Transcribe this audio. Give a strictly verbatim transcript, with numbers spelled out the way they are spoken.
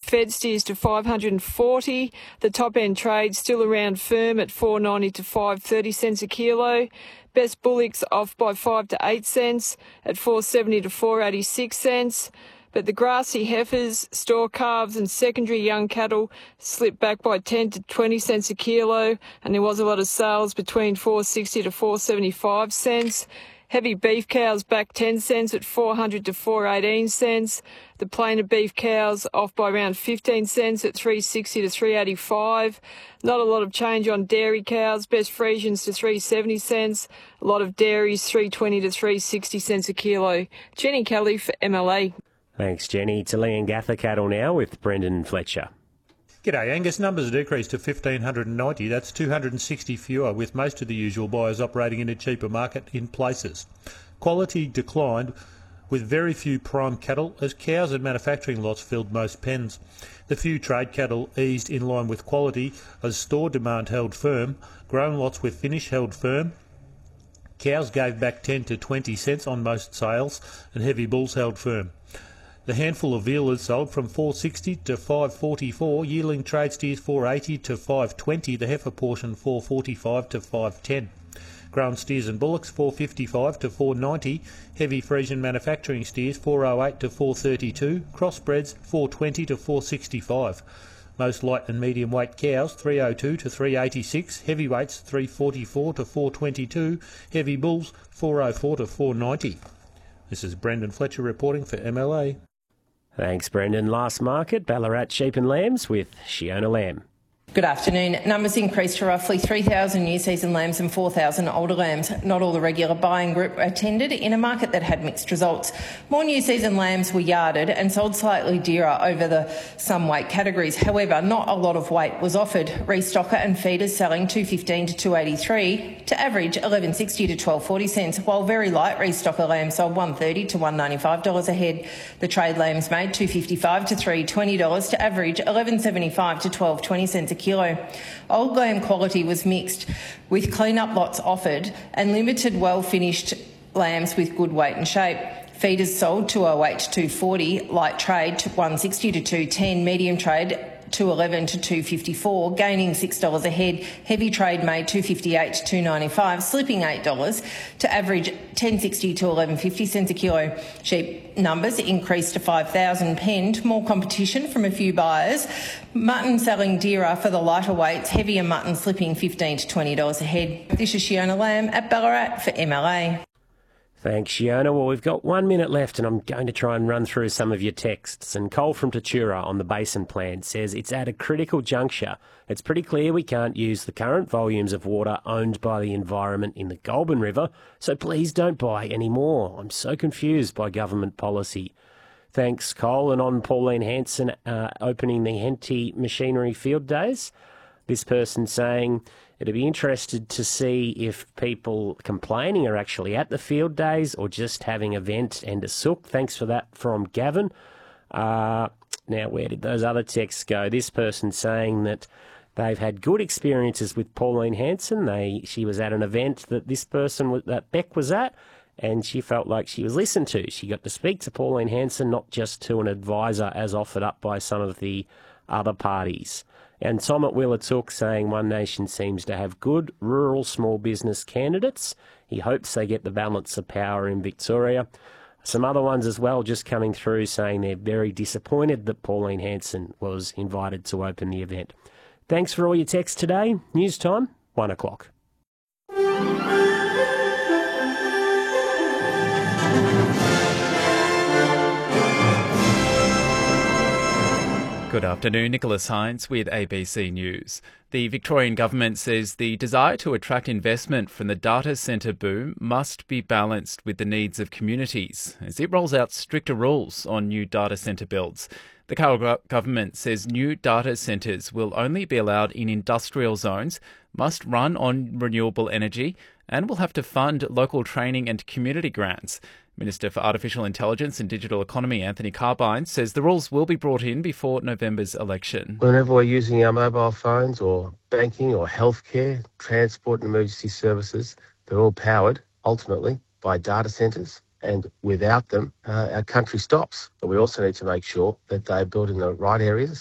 Fed steers to five hundred forty. The top end trade still around firm at four ninety to five thirty cents a kilo. Best bullocks off by five to eight cents at four seventy to four eighty-six cents. But the grassy heifers, store calves and secondary young cattle slipped back by ten to twenty cents a kilo, and there was a lot of sales between four sixty to four seventy-five cents. Heavy beef cows back ten cents at four hundred to four eighteen cents. The plainer beef cows off by around fifteen cents at three sixty to three eighty-five. Not a lot of change on dairy cows. Best Friesians to three seventy cents. A lot of dairies three twenty to three sixty cents a kilo. Jenny Kelly for M L A. Thanks, Jenny. To Leongatha Cattle now with Brendan Fletcher. G'day, Angus. Numbers decreased to one thousand five hundred ninety. That's two hundred sixty fewer, with most of the usual buyers operating in a cheaper market in places. Quality declined, with very few prime cattle, as cows and manufacturing lots filled most pens. The few trade cattle eased in line with quality, as store demand held firm. Grown lots with finish held firm. Cows gave back ten to twenty cents on most sales, and heavy bulls held firm. The handful of vealers sold from four sixty to five forty-four, yearling trade steers four eighty to five twenty, the heifer portion four forty-five to five ten. Grown steers and bullocks four fifty-five to four ninety, heavy Friesian manufacturing steers four oh eight to four thirty-two, crossbreds four twenty to four sixty-five. Most light and medium weight cows three oh two to three eighty-six, heavyweights three forty-four to four twenty-two, heavy bulls four oh four to four ninety. This is Brendan Fletcher reporting for M L A. Thanks, Brendan. Last market, Ballarat Sheep and Lambs with Shiona Lamb. Good afternoon. Numbers increased to roughly three thousand new season lambs and four thousand older lambs. Not all the regular buying group attended in a market that had mixed results. More new season lambs were yarded and sold slightly dearer over the some weight categories. However, not a lot of weight was offered. Restocker and feeders selling two fifteen to two eighty-three to average eleven sixty to twelve forty cents, while very light restocker lambs sold one thirty to one ninety-five dollars a head. The trade lambs made two fifty-five to three twenty dollars to average eleven seventy-five to twelve twenty cents a kilo. Old lamb quality was mixed, with clean-up lots offered and limited well-finished lambs with good weight and shape. Feeders sold two oh eight to two forty, light trade to one sixty to two ten, medium trade two eleven to two fifty-four, gaining six dollars a head. Heavy trade made two fifty-eight to two ninety-five, slipping eight dollars to average ten sixty to eleven fifty cents a kilo. Sheep numbers increased to five thousand penned, more competition from a few buyers. Mutton selling dearer for the lighter weights, heavier mutton slipping fifteen to twenty dollars a head. This is Shiona Lamb at Ballarat for M L A. Thanks, Shiona. Well, we've got one minute left and I'm going to try and run through some of your texts. And Cole from Tatura on the Basin Plan says it's at a critical juncture. It's pretty clear we can't use the current volumes of water owned by the environment in the Goulburn River, so please don't buy any more. I'm so confused by government policy. Thanks, Cole. And on Pauline Hanson uh, opening the Henty Machinery Field Days, this person saying it'd be interested to see if people complaining are actually at the field days or just having a vent and a sook. Thanks for that from Gavin. Uh, now, where did those other texts go? This person saying that they've had good experiences with Pauline Hanson. They she was at an event that this person, that Beck was at, and she felt like she was listened to. She got to speak to Pauline Hanson, not just to an advisor as offered up by some of the other parties. And Tom at Willatook saying One Nation seems to have good rural small business candidates. He hopes they get the balance of power in Victoria. Some other ones as well just coming through saying they're very disappointed that Pauline Hanson was invited to open the event. Thanks for all your texts today. News time, one o'clock. Good afternoon, Nicholas Hines with A B C News. The Victorian Government says the desire to attract investment from the data centre boom must be balanced with the needs of communities as it rolls out stricter rules on new data centre builds. The Carroll Government says new data centres will only be allowed in industrial zones, must run on renewable energy, and will have to fund local training and community grants. Minister for Artificial Intelligence and Digital Economy, Anthony Carbine, says the rules will be brought in before November's election. Whenever we're using our mobile phones or banking or healthcare, transport and emergency services, they're all powered, ultimately, by data centres. And without them, uh, our country stops. But we also need to make sure that they're built in the right areas